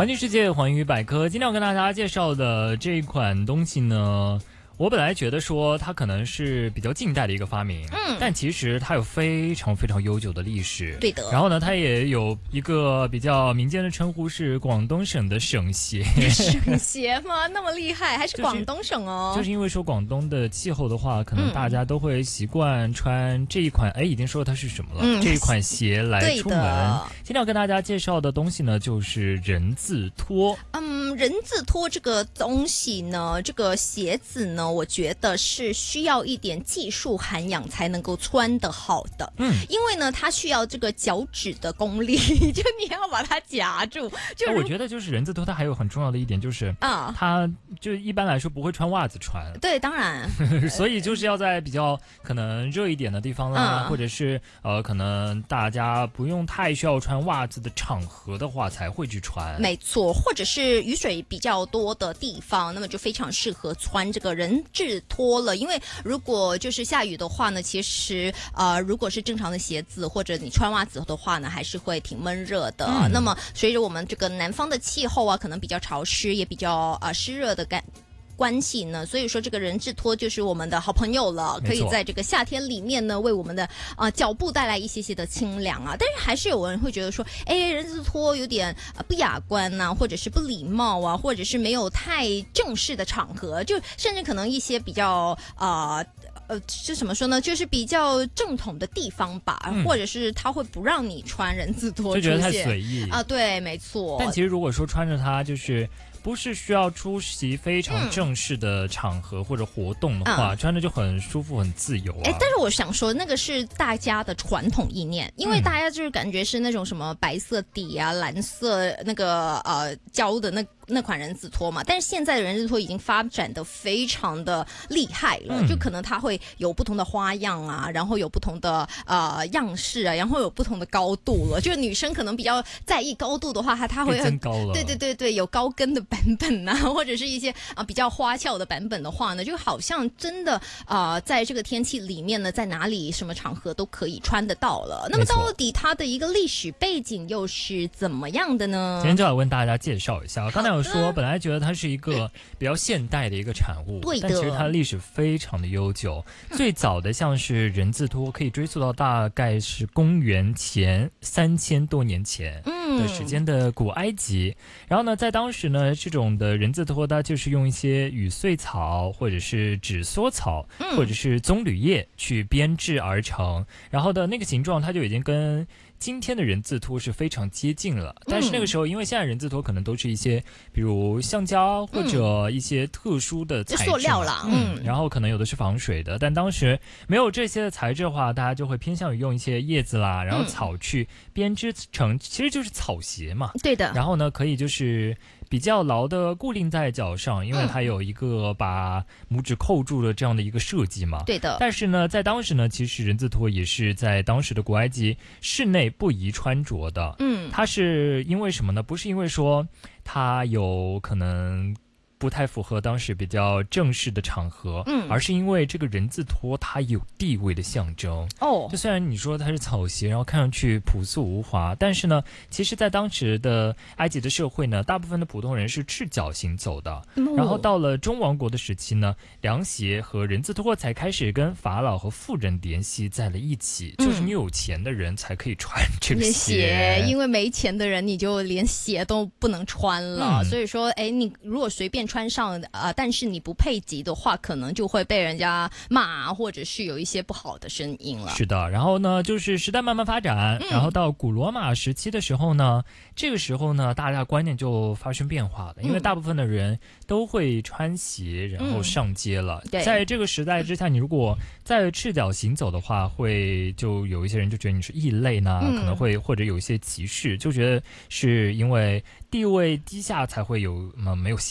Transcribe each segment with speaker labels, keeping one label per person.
Speaker 1: 环境世界环宇百科，今天要跟大家介绍的这一款东西呢，我本来觉得说它可能是比较近代的一个发明，但其实它有非常非常悠久的历史。
Speaker 2: 对的。
Speaker 1: 然后呢，它也有一个比较民间的称呼是广东省的省鞋。
Speaker 2: 省鞋吗？那么厉害，还是广东省哦？
Speaker 1: 就是因为说广东的气候的话，可能大家都会习惯穿这一款，已经说它是什么了，这一款鞋来出门。今天要跟大家介绍的东西呢，就是人字拖。
Speaker 2: 人字拖这个东西呢，这个鞋子呢，我觉得是需要一点技术涵养才能够穿得好的。因为呢，它需要这个脚趾的功力，就你要把它夹住。
Speaker 1: 我觉得就是人字拖，它还有很重要的一点就是它就一般来说不会穿袜子穿。
Speaker 2: 对，当然。
Speaker 1: 所以就是要在比较可能热一点的地方啦，或者是可能大家不用太需要穿袜子的场合的话，才会去穿。
Speaker 2: 没错，或者是雨水比较多的地方，那么就非常适合穿这个人字拖了。因为如果就是下雨的话呢，其实如果是正常的鞋子或者你穿袜子的话呢，还是会挺闷热的。那么随着我们这个南方的气候可能比较潮湿，也比较湿热的关系呢，所以说这个人字拖就是我们的好朋友了，可以在这个夏天里面呢，为我们的脚步带来一些些的清凉啊。但是还是有人会觉得说，人字拖有点不雅观啊，或者是不礼貌啊，或者是没有太正式的场合，就甚至可能一些比较是怎么说呢？就是比较正统的地方吧，或者是他会不让你穿人字拖，
Speaker 1: 就觉得太随意
Speaker 2: 啊。对，没错。
Speaker 1: 但其实如果说穿着它，就是不是需要出席非常正式的场合或者活动的话，穿着就很舒服、很自由啊。
Speaker 2: 但是我想说，那个是大家的传统意念，因为大家就是感觉是那种什么白色底啊、蓝色那个胶的那款人字拖嘛，但是现在的人字拖已经发展的非常的厉害了，就可能它会有不同的花样啊，然后有不同的样式啊，然后有不同的高度了。就是女生可能比较在意高度的话，她会
Speaker 1: 增高了。
Speaker 2: 对，有高跟的版本啊，或者是一些比较花俏的版本的话呢，就好像真的在这个天气里面呢，在哪里什么场合都可以穿得到了。那么到底它的一个历史背景又是怎么样的呢？
Speaker 1: 今天就要跟大家介绍一下。刚才有说，本来觉得它是一个比较现代的一个产物，但其实它的历史非常的悠久。最早的像是人字拖，可以追溯到大概是公元前3000多年前的时间的古埃及。然后呢，在当时呢，这种的人字拖它就是用一些羽穗草或者是纸梭草或者是棕榈叶去编制而成，然后的那个形状它就已经跟今天的人字拖是非常接近了。但是那个时候因为现在人字拖可能都是一些比如橡胶或者一些特殊的材质
Speaker 2: 塑料啦，
Speaker 1: 然后可能有的是防水的，但当时没有这些的材质的话，大家就会偏向于用一些叶子啦，然后草去编织成，其实就是草鞋嘛。
Speaker 2: 对的。
Speaker 1: 然后呢，可以就是比较牢的固定在脚上，因为它有一个把拇指扣住的这样的一个设计嘛。
Speaker 2: 对的。
Speaker 1: 但是呢，在当时呢，其实人字拖也是在当时的古埃及室内不宜穿着的。它是因为什么呢？不是因为说它有可能不太符合当时比较正式的场合，而是因为这个人字拖它有地位的象征。就虽然你说它是草鞋，然后看上去朴素无华，但是呢，其实在当时的埃及的社会呢，大部分的普通人是赤脚行走的。然后到了中王国的时期呢，凉鞋和人字拖才开始跟法老和富人联系在了一起，就是你有钱的人才可以穿这个鞋，
Speaker 2: 因为没钱的人你就连鞋都不能穿了。所以说你如果随便穿上但是你不配给的话，可能就会被人家骂，或者是有一些不好的声音了。
Speaker 1: 是的。然后呢，就是时代慢慢发展，然后到古罗马时期的时候呢，这个时候呢，大家观念就发生变化了，因为大部分的人都会穿鞋然后上街了。在这个时代之下，你如果在赤脚行走的话，就有一些人就觉得你是异类呢，可能会或者有一些歧视，就觉得是因为地位低下才会有没有鞋穿的这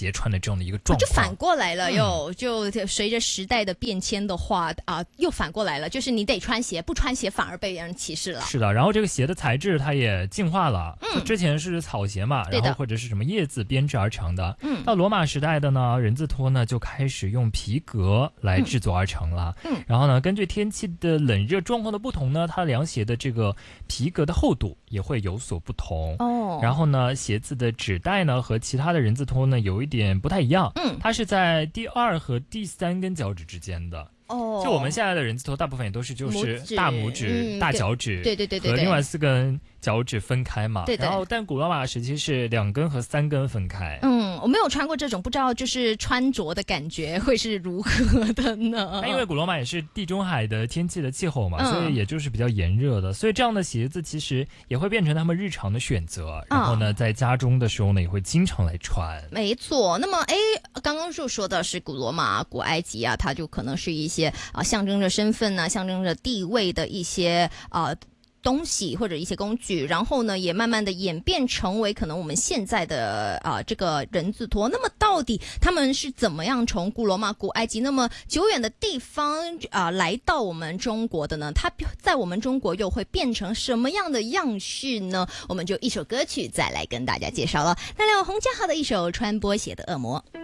Speaker 1: 这样的一个状况，
Speaker 2: 就反过来了，就随着时代的变迁的话又反过来了，就是你得穿鞋，不穿鞋反而被人歧视了。
Speaker 1: 是的，然后这个鞋的材质它也进化了，就之前是草鞋嘛，然后或者是什么叶子编织而成的，到罗马时代的呢，人字拖呢就开始用皮革来制作而成了，然后呢，根据天气的冷热状况的不同呢，它凉鞋的这个皮革的厚度也会有所不同然后呢，鞋子的指带呢和其他的人字拖呢有一点不太一样，它是在第2和第3根脚趾之间的。就我们现在的人字拖大部分也都是就是大拇指、大脚趾，
Speaker 2: 对，
Speaker 1: 和另外4根脚趾分开嘛。
Speaker 2: 对，
Speaker 1: 然后但古罗马时期是2根和3根分开。
Speaker 2: 我没有穿过这种，不知道就是穿着的感觉会是如何的呢？
Speaker 1: 因为古罗马也是地中海的天气的气候嘛，所以也就是比较炎热的，所以这样的鞋子其实也会变成他们日常的选择。然后呢，在家中的时候呢，也会经常来穿。
Speaker 2: 没错。那么，刚刚就说的是古罗马、古埃及啊，它就可能是一些象征着身份啊、象征着地位的一些东西或者一些工具，然后呢，也慢慢的演变成为可能我们现在的这个人字拖。那么到底他们是怎么样从古罗马、古埃及那么久远的地方来到我们中国的呢？它在我们中国又会变成什么样的样式呢？我们就一首歌曲再来跟大家介绍了。那来有洪嘉豪的一首《穿波鞋的恶魔》。